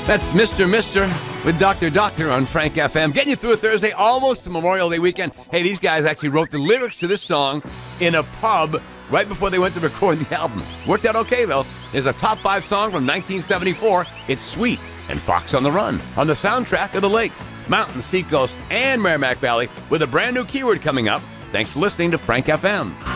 That's Mr. Mister with Dr. Doctor on Frank FM. Getting you through a Thursday, almost to Memorial Day weekend. Hey, these guys actually wrote the lyrics to this song in a pub right before they went to record the album. Worked out okay, though. It's a top 5 song from 1974. It's Sweet and Fox on the Run on the soundtrack of The Lakes, Mountains, Seacoast, and Merrimack Valley with a brand new keyword coming up. Thanks for listening to Frank FM.